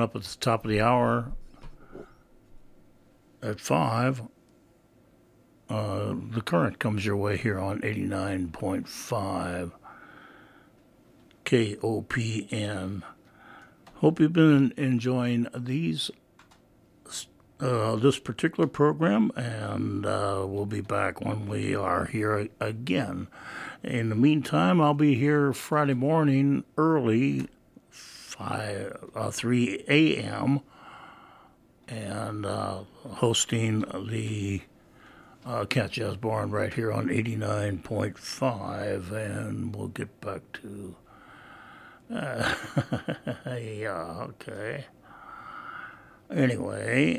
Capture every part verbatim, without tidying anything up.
up at the top of the hour at five, uh, The Current comes your way here on eighty-nine point five K O P N. Hope you've been enjoying these uh, this particular program, and uh, we'll be back when we are here again. In the meantime, I'll be here Friday morning early, five, uh, three a.m., and uh, hosting the uh, Cat Jazz Barn right here on eighty-nine point five, and we'll get back to... Uh, yeah, okay. Anyway...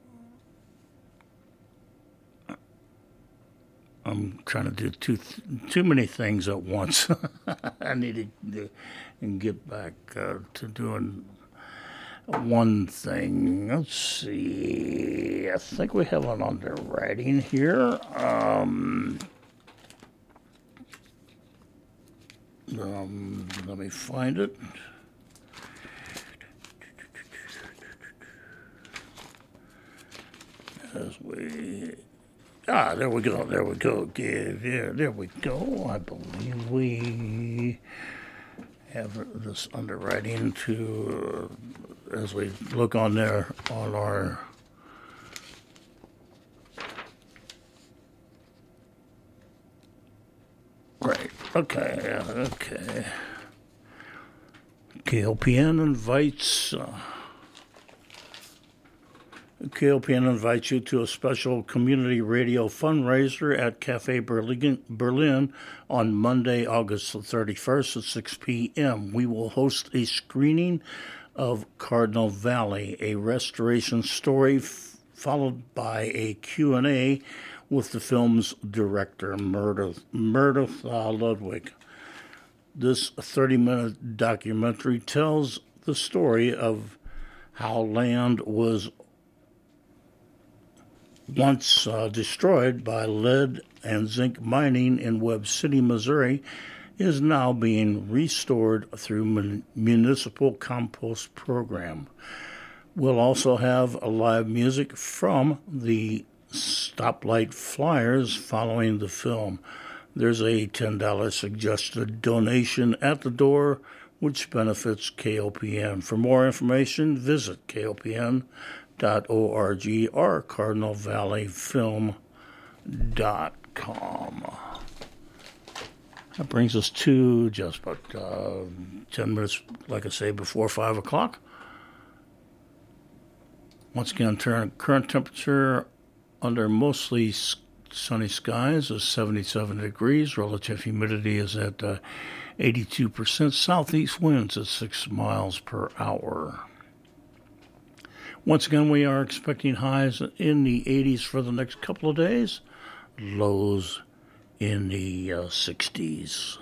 I'm trying to do too too many things at once. I need to, to get back uh, to doing one thing. Let's see. I think we have an underwriting here. Um, um, let me find it. As we... Ah, there we go, there we go, yeah, there, there we go. I believe we have this underwriting to, uh, as we look on there, on our, right, okay, okay. K O P N invites... Uh, K O P N invites you to a special community radio fundraiser at Cafe Berlin, Berlin on Monday, August the thirty-first at six p.m. We will host a screening of Cardinal Valley, a restoration story, f- followed by a Q and A with the film's director, Meredith, Meredith uh, Ludwig. This thirty-minute documentary tells the story of how land was once uh, destroyed by lead and zinc mining in Webb City, Missouri, is now being restored through mun- municipal compost program. We'll also have a live music from the Stoplight Flyers following the film. There's a ten dollars suggested donation at the door, which benefits K O P N. For more information, visit K O P N dot org or cardinal valley film dot com. That brings us to just about uh, ten minutes, like I say, before five o'clock. Once again, turn, current temperature under mostly sunny skies is seventy-seven degrees. Relative humidity is at uh, eighty-two percent. Southeast winds at six miles per hour. Once again, we are expecting highs in the eighties for the next couple of days, lows in the uh, sixties.